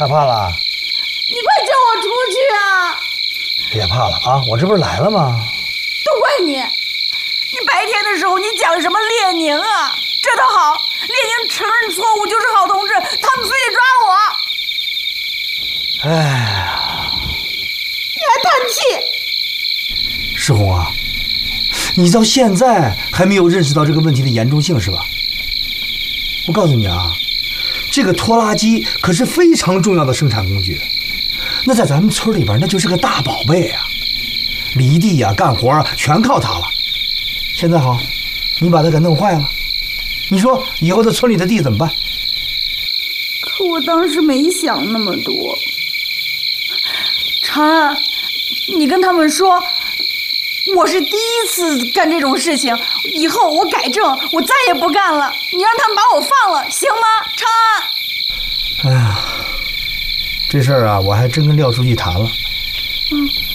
害怕了？ 你快叫我出去啊！ 别怕了啊，我这不是来了吗？ 都怪你！你白天的时候你讲什么列宁啊？这倒好，列宁承认错误就是好同志，他们非得抓我。 哎呀， 你还叹气？ 世红啊，你到现在还没有认识到这个问题的严重性是吧？我告诉你啊，这个拖拉机可是非常重要的生产工具，那在咱们村里边那就是个大宝贝啊，犁地呀、干活啊全靠它了。现在好，你把它给弄坏了，你说以后在村里的地怎么办？ 可我当时没想那么多。长安，你跟他们说，我是第一次干这种事情，以后我改正，我再也不干了。你让他们把我放了，行吗？长安。 哎呀，这事儿啊，我还真跟廖书记谈了。